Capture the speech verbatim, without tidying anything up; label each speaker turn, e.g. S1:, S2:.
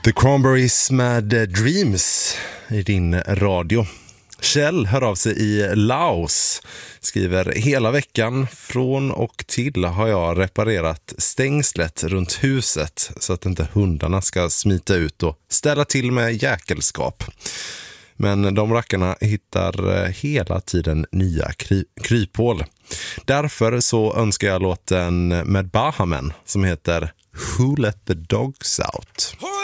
S1: The Cranberries med Dreams i din radio. Kjell hör av sig i Laos. Skriver: hela veckan från och till har jag reparerat stängslet runt huset så att inte hundarna ska smita ut och ställa till med jäkelskap. Men de rackarna hittar hela tiden nya kry- kryphål. Därför så önskar jag låten med Bahamen som heter Who Let the Dogs Out.